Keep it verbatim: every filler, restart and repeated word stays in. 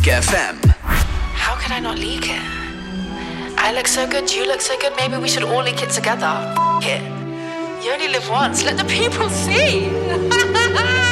Leak F M. How could I not leak it? I look so good, you look so good, maybe we should all leak it together. F it. You only live once, let the people see.